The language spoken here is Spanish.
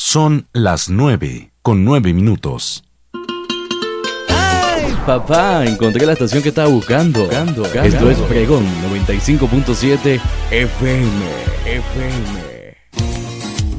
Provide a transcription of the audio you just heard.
Son las 9:09. ¡Ay, papá! Encontré la estación que estaba buscando. Esto es Pregón 95.7 FM.